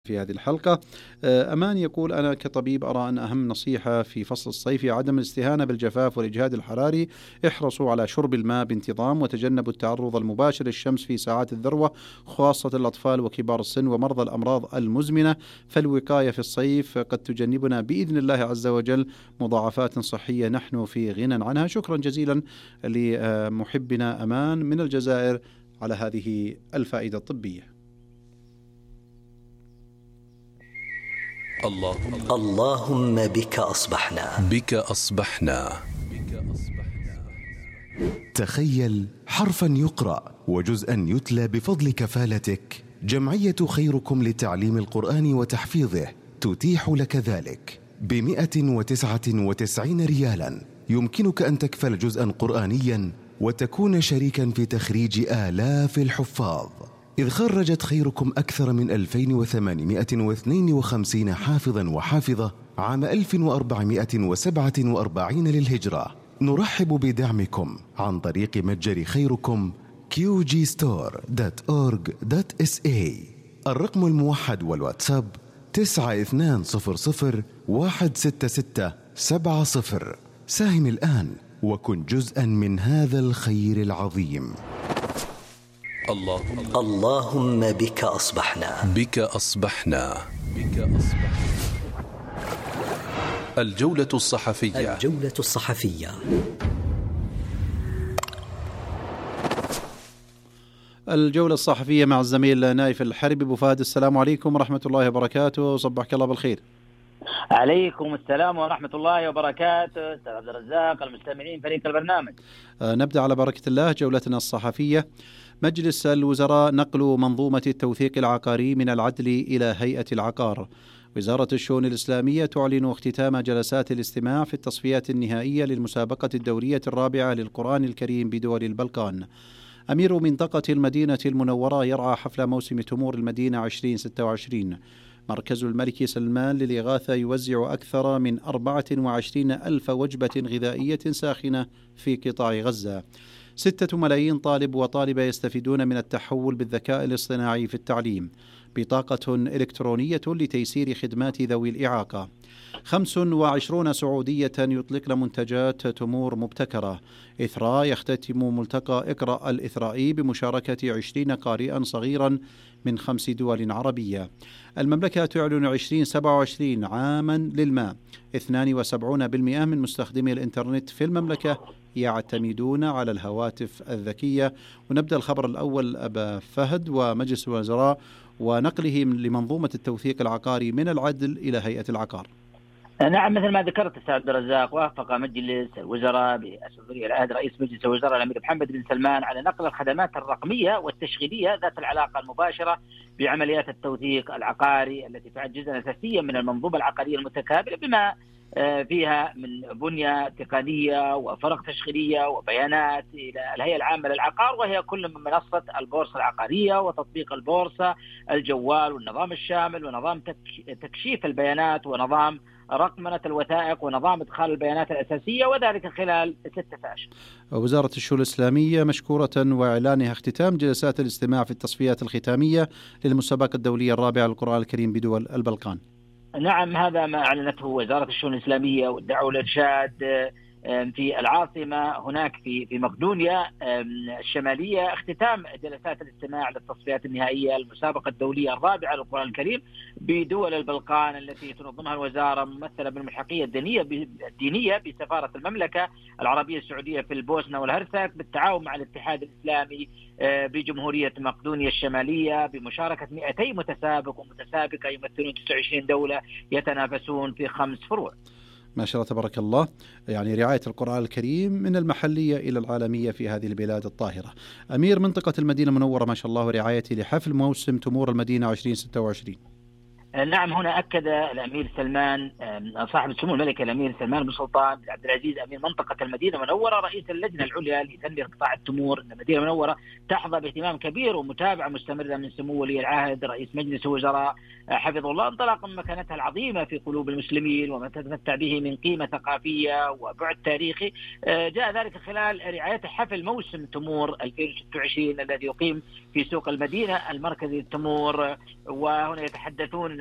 في هذه الحلقة. أمان يقول: أنا كطبيب أرى أن أهم نصيحة في فصل الصيف هي عدم الاستهانة بالجفاف والإجهاد الحراري. احرصوا على شرب الماء بانتظام وتجنبوا التعرض المباشر للشمس في ساعات الذروة، خاصة الأطفال وكبار السن ومرضى الأمراض المزمنة، فالوقاية في الصيف قد تجنبنا بإذن الله عز وجل مضاعفات صحية نحن في غنى عنها. شكرا جزيلا لمحبنا أمان من الجزائر على هذه الفائدة الطبية. اللهم بك أصبحنا. تخيل حرفا يقرأ وجزءا يتلى بفضل كفالتك. جمعية خيركم لتعليم القرآن وتحفيظه تتيح لك ذلك ب199 ريالا. يمكنك أن تكفل جزءا قرآنيا وتكون شريكا في تخريج آلاف الحفاظ، إذ خرجت خيركم أكثر من 2852 حافظا وحافظة عام 1447 للهجرة. نرحب بدعمكم عن طريق متجر خيركم qgstore.org.sa. الرقم الموحد والواتساب 9200166770. ساهم الآن وكن جزءا من هذا الخير العظيم. اللهم بك أصبحنا. الجولة الصحفية. الجولة الصحفية مع الزميل نايف الحربي. أبو فهد، السلام عليكم ورحمة الله وبركاته. صبحك الله بالخير. عليكم السلام ورحمة الله وبركاته. أستاذ عبد الرزاق، المستمعين، فريق البرنامج. نبدأ على بركة الله جولتنا الصحفية. مجلس الوزراء نقل منظومة التوثيق العقاري من العدل إلى هيئة العقار. وزارة الشؤون الإسلامية تعلن اختتام جلسات الاستماع في التصفيات النهائية للمسابقة الدورية الرابعة للقرآن الكريم بدول البلقان. أمير منطقة المدينة المنورة يرعى حفل موسم تمور المدينة 2026. مركز الملك سلمان للإغاثة يوزع أكثر من 24 ألف وجبة غذائية ساخنة في قطاع غزة. 6 ملايين طالب وطالبة يستفيدون من التحول بالذكاء الاصطناعي في التعليم. بطاقة إلكترونية لتيسير خدمات ذوي الإعاقة. 25 سعودية يطلقن منتجات تمور مبتكرة. إثراء يختتم ملتقى اقرأ الإثرائي بمشاركة 20 قارئا صغيرا من 5 دول عربية. المملكة تعلن 2027 عاما للماء. 72% من مستخدمي الإنترنت في المملكة يعتمدون على الهواتف الذكية. ونبدأ الخبر الأول أبا فهد ومجلس الوزراء ونقله لمنظومة التوثيق العقاري من العدل إلى هيئة العقار. نعم، مثل ما ذكرت أستاذ عبد الرزاق، وافق مجلس الوزراء برئاسة ولي العهد رئيس مجلس الوزراء الأمير محمد بن سلمان على نقل الخدمات الرقمية والتشغيلية ذات العلاقة المباشرة بعمليات التوثيق العقاري التي تعد جزءا أساسيا من المنظومة العقارية المتكاملة، بما فيها من بنية تقنية وفرق تشغيلية وبيانات، إلى الهيئة العامة للعقار، وهي كل من منصة البورصة العقارية وتطبيق البورصة، الجوال والنظام الشامل ونظام تكشيف البيانات ونظام رقمنة الوثائق ونظام إدخال البيانات الأساسية، وذلك خلال 6 أشهر. وزارة الشؤون الإسلامية مشكورة وإعلانها اختتام جلسات الاستماع في التصفيات الختامية للمسابقة الدولية الرابعة للقرآن الكريم بدول البلقان. نعم، هذا ما أعلنته وزارة الشؤون الإسلامية والدعوة والإرشاد في العاصمة هناك في مقدونيا الشمالية، اختتام جلسات الاستماع للتصفيات النهائية المسابقة الدولية الرابعة للقرآن الكريم بدول البلقان، التي تنظمها الوزارة ممثلة بالملحقية الدينية بسفارة المملكة العربية السعودية في البوسنة والهرسك، بالتعاون مع الاتحاد الإسلامي بجمهورية مقدونيا الشمالية، بمشاركة 200 متسابق ومتسابقة يمثلون 29 دولة يتنافسون في 5 فروع. ما شاء الله تبارك الله، يعني رعاية القرآن الكريم من المحلية إلى العالمية في هذه البلاد الطاهرة. أمير منطقة المدينة المنورة ما شاء الله رعايته لحفل موسم تمور المدينة 2026. نعم، هنا أكد الأمير سلمان صاحب السمو الملكي الأمير سلمان بن سلطان بن عبد العزيز أمير منطقة المدينة المنورة رئيس اللجنة العليا لتنمية قطاع التمور أن المدينة المنورة تحظى باهتمام كبير ومتابعة مستمرة من سمو ولي العهد رئيس مجلس الوزراء حفظه الله، انطلاقا من مكانتها العظيمة في قلوب المسلمين وما تتمتع به من قيمة ثقافية وبعد تاريخي. جاء ذلك خلال رعاية حفل موسم تمور 2026 الذي يقيم في سوق المدينة المركزي للتمور. وهنا يتحدثون